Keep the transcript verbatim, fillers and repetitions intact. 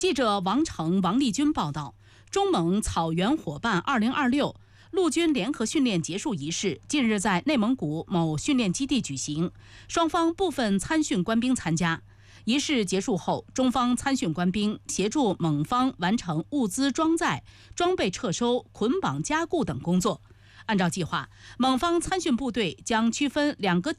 记者王成、王立军报道，中蒙草原伙伴二零二六陆军联合训练结束仪式近日在内蒙古某训练基地举行，双方部分参训官兵参加。仪式结束后，中方参训官兵协助蒙方完成物资装载、装备撤收、捆绑加固等工作。按照计划，蒙方参训部队将区分两个